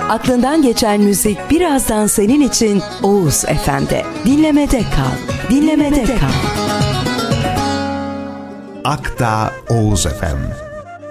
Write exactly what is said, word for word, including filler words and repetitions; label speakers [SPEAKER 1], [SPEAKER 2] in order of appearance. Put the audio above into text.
[SPEAKER 1] Aklından geçen müzik birazdan senin için Oğuz F M'de. Dinlemede kal. Dinlemede kal.
[SPEAKER 2] Akdağ Oğuz F M.